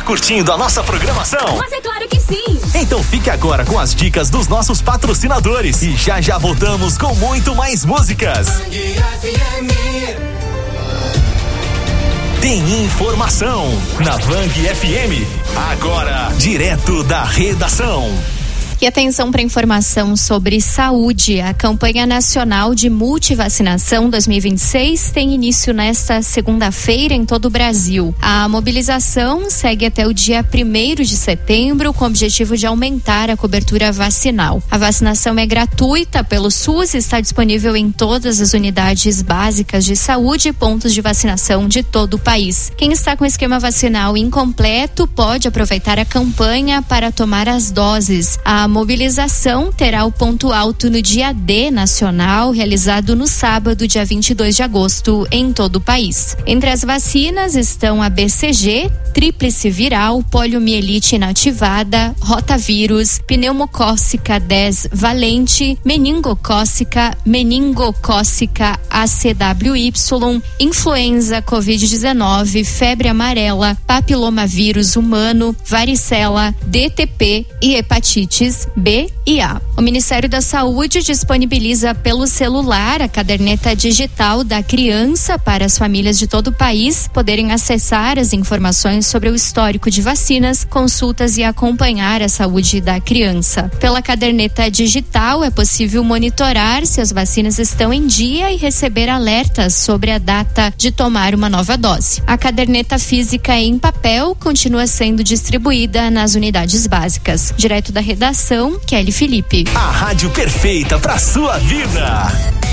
curtindo a nossa programação? Mas é claro que sim! Então fique agora com as dicas dos nossos patrocinadores e já voltamos com muito mais músicas. Tem informação na Vang FM. Agora, direto da redação. E atenção para informação sobre saúde. A campanha nacional de multivacinação 2026 tem início nesta segunda-feira em todo o Brasil. A mobilização segue até o dia 1º de setembro com o objetivo de aumentar a cobertura vacinal. A vacinação é gratuita pelo SUS e está disponível em todas as unidades básicas de saúde e pontos de vacinação de todo o país. Quem está com esquema vacinal incompleto pode aproveitar a campanha para tomar as doses. A mobilização terá o ponto alto no dia D nacional, realizado no sábado, dia 22 de agosto, em todo o país. Entre as vacinas estão a BCG, tríplice viral, poliomielite inativada, rotavírus, pneumocócica 10 valente, meningocócica ACWY, influenza Covid-19, febre amarela, papilomavírus humano, varicela, DTP e hepatites B e A. O Ministério da Saúde disponibiliza pelo celular a caderneta digital da criança para as famílias de todo o país poderem acessar as informações sobre o histórico de vacinas, consultas e acompanhar a saúde da criança. Pela caderneta digital é possível monitorar se as vacinas estão em dia e receber alertas sobre a data de tomar uma nova dose. A caderneta física em papel continua sendo distribuída nas unidades básicas. Direto da redação, Kelly Felipe. A rádio perfeita pra sua vida.